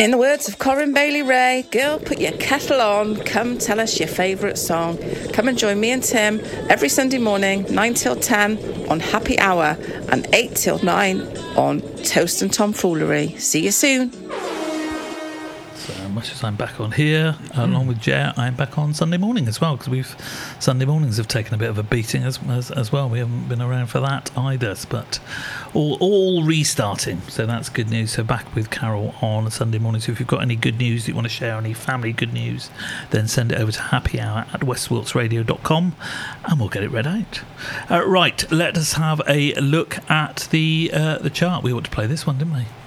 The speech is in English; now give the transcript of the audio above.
In the words of Corinne Bailey Ray, girl, put your kettle on, come tell us your favourite song. Come and join me and Tim every Sunday morning, 9 till 10 on Happy Hour and 8 till 9 on Toast and Tomfoolery. See you soon. So much as I'm back on here, along with Jer, I'm back on Sunday morning as well, because Sunday mornings have taken a bit of a beating as well. We haven't been around for that either, but all restarting, so that's good news. So back with Carol on Sunday morning. So if you've got any good news that you want to share, any family good news, then send it over to happyhour@westwiltsradio.com and we'll get it read out. Right, let us have a look at the chart. We ought to play this one, didn't we?